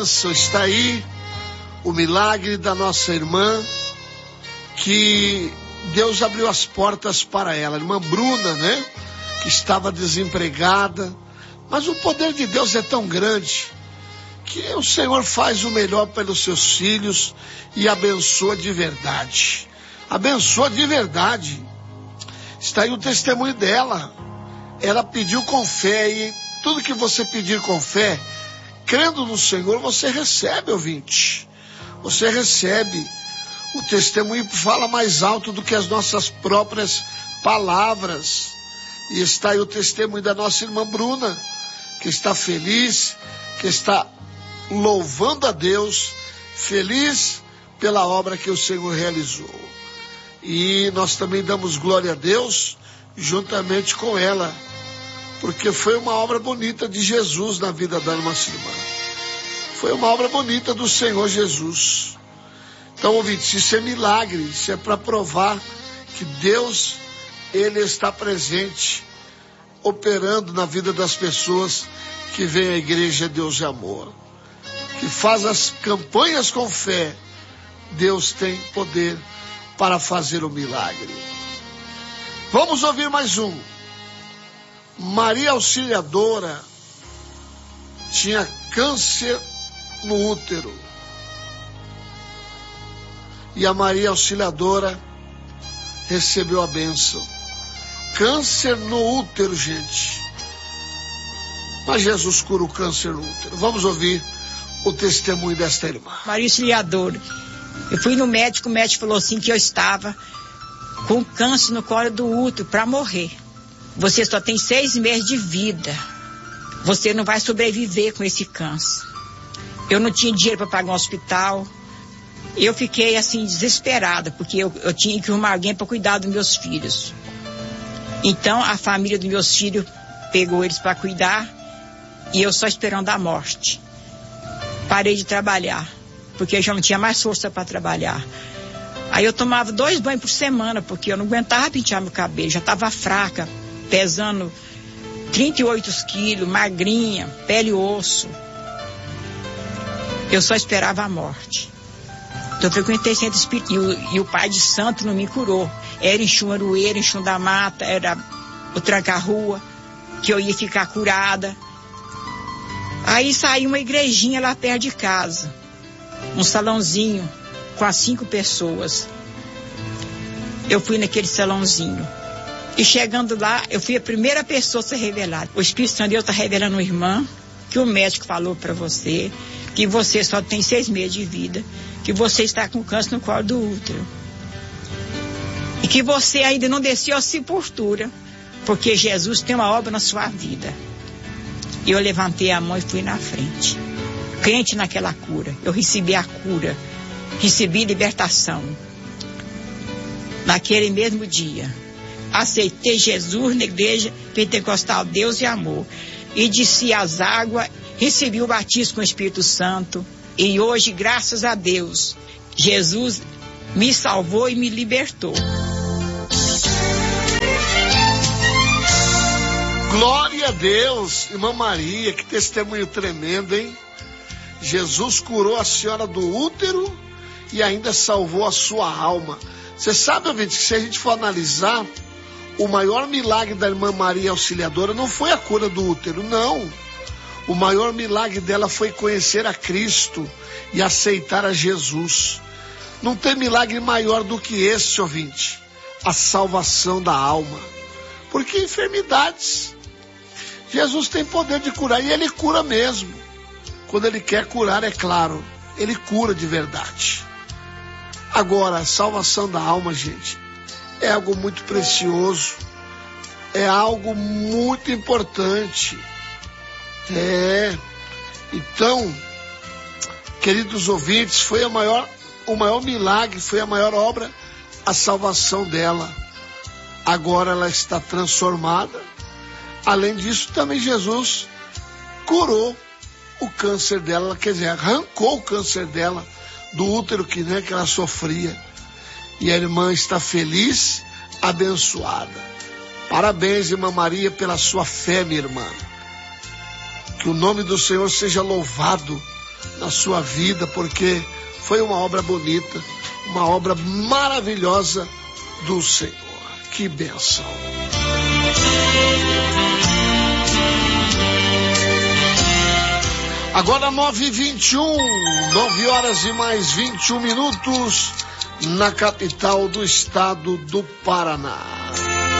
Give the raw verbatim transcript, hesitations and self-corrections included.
bênção, está aí o milagre da nossa irmã, que Deus abriu as portas para ela, a irmã Bruna, né? Que estava desempregada, mas o poder de Deus é tão grande, que o Senhor faz o melhor pelos seus filhos e abençoa de verdade, abençoa de verdade. Está aí o testemunho dela, ela pediu com fé, e tudo que você pedir com fé, crendo no Senhor, você recebe, ouvinte. Você recebe. O testemunho fala mais alto do que as nossas próprias palavras. E está aí o testemunho da nossa irmã Bruna, que está feliz, que está louvando a Deus, feliz pela obra que o Senhor realizou. E nós também damos glória a Deus juntamente com ela, porque foi uma obra bonita de Jesus na vida da nossa irmã. Foi uma obra bonita do Senhor Jesus. Então, ouvinte, isso é milagre, isso é para provar que Deus, Ele está presente, operando na vida das pessoas que vêm à igreja Deus de Amor, que faz as campanhas com fé. Deus tem poder para fazer o milagre. Vamos ouvir mais um. Maria Auxiliadora tinha câncer no útero. E a Maria Auxiliadora recebeu a bênção. Câncer no útero, gente. Mas Jesus cura o câncer no útero. Vamos ouvir o testemunho desta irmã. Maria Auxiliadora. Eu fui no médico, o médico falou assim que eu estava com câncer no colo do útero para morrer. Você só tem seis meses de vida. Você não vai sobreviver com esse câncer. Eu não tinha dinheiro para pagar um hospital. Eu fiquei assim desesperada, porque eu, eu tinha que arrumar alguém para cuidar dos meus filhos. Então a família dos meus filhos pegou eles para cuidar e eu só esperando a morte. Parei de trabalhar, porque eu já não tinha mais força para trabalhar. Aí eu tomava dois banhos por semana, porque eu não aguentava pentear meu cabelo, já estava fraca, pesando trinta e oito quilos, magrinha, pele e osso. Eu só esperava a morte. Então eu frequentei centro espírita e o, e o pai de santo não me curou. Era em Chumarueira, em Chum da Mata, era o tranca-rua, que eu ia ficar curada. Aí saiu uma igrejinha lá perto de casa, um salãozinho com as cinco pessoas. Eu fui naquele salãozinho. E chegando lá, eu fui a primeira pessoa a ser revelada. O Espírito Santo de Deus está revelando uma irmã, que o médico falou para você, que você só tem seis meses de vida, que você está com câncer no colo do útero. E que você ainda não desceu a sepultura, porque Jesus tem uma obra na sua vida. E eu levantei a mão e fui na frente. Crente naquela cura. Eu recebi a cura. Recebi libertação. Naquele mesmo dia. Aceitei Jesus na igreja pentecostal Deus e Amor. E desci as águas. Recebi o batismo com o Espírito Santo. E hoje, graças a Deus, Jesus me salvou e me libertou. Glória a Deus, irmã Maria, que testemunho tremendo, hein? Jesus curou a senhora do útero e ainda salvou a sua alma. Você sabe, ouvinte, que se a gente for analisar, o maior milagre da irmã Maria Auxiliadora não foi a cura do útero, não. O maior milagre dela foi conhecer a Cristo e aceitar a Jesus. Não tem milagre maior do que esse, ouvinte, a salvação da alma. Porque enfermidades, Jesus tem poder de curar, e Ele cura mesmo. Quando Ele quer curar, é claro, Ele cura de verdade. Agora, a salvação da alma, gente, é algo muito precioso, é algo muito importante. É, então, queridos ouvintes, foi a maior, o maior milagre, foi a maior obra, a salvação dela. Agora ela está transformada. Além disso, também Jesus curou o câncer dela, quer dizer, arrancou o câncer dela do útero que, né, que ela sofria. E a irmã está feliz, abençoada. Parabéns, irmã Maria, pela sua fé, minha irmã. Que o nome do Senhor seja louvado na sua vida, porque foi uma obra bonita, uma obra maravilhosa do Senhor. Que bênção. Agora nove e vinte e um, nove horas e mais vinte e um minutos, na capital do estado do Paraná.